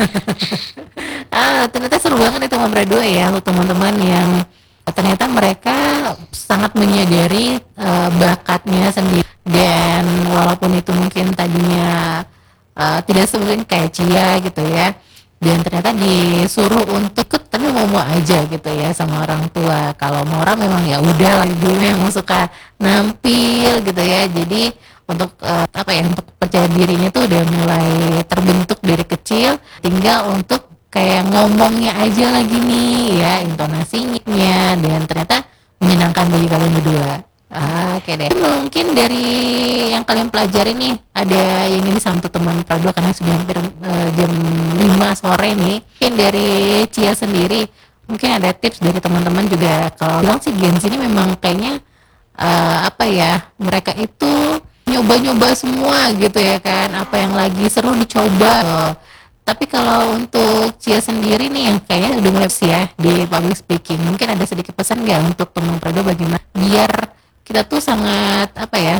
Ternyata seru banget itu ngobrol dua ya untuk teman-teman yang ternyata mereka sangat menyadari bakatnya sendiri, dan walaupun itu mungkin tadinya tidak sesuai kayak Cia gitu ya, dan ternyata disuruh untuk ikut tapi mau aja gitu ya sama orang tua. Kalau Mora memang ya udah dulu memang suka nampil gitu ya, jadi untuk apa ya, untuk percaya dirinya tuh udah mulai terbentuk dari kecil, tinggal untuk kayak ngomongnya aja lagi nih ya, intonasinya, dan ternyata menyenangkan bagi kalian berdua. Oke deh, mungkin dari yang kalian pelajari nih, ada yang ini sama teman Prado karena sudah hampir jam 5 sore nih. Mungkin dari Cia sendiri, mungkin ada tips dari teman-teman juga. Kalau bilang sih Gen Z ini memang kayaknya apa ya, mereka itu nyoba-nyoba semua gitu ya kan, apa yang lagi seru dicoba. Tapi kalau untuk Cia sendiri nih yang kayaknya udah mulai ya di public speaking, mungkin ada sedikit pesan nggak untuk teman Prado bagaimana biar kita tuh sangat apa ya,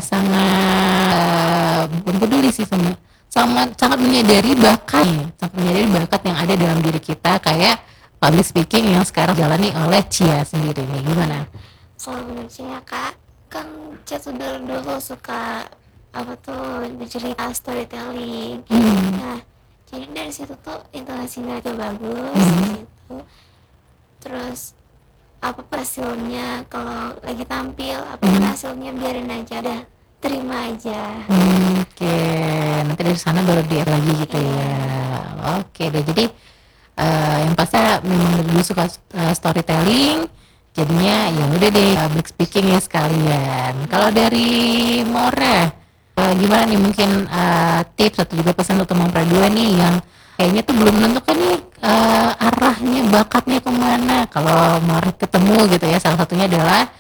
sangat bukan peduli sih, sama sangat menyadari bakat yang ada dalam diri kita, kayak public speaking yang sekarang jalani oleh Cia sendiri nih, gimana? Kalau menurut saya kak, kan Cia tuh dulu suka apa tuh bercerita storytelling. Nah, jadi dari situ tuh intonasinya itu bagus gitu. Terus apapun hasilnya, kalau lagi tampil apapun hasilnya biarin aja, udah terima aja. Oke, nanti dari sana baru di lagi gitu ya. Oke deh, jadi yang pasti memang lebih suka storytelling, jadinya ya udah deh public speaking ya sekalian. Kalau dari Mora, gimana nih, mungkin tips atau juga pesan untuk teman Pradua nih yang kayaknya tuh belum menentukan nih arahnya bakatnya kemana. Kalau Mora ketemu gitu ya, salah satunya adalah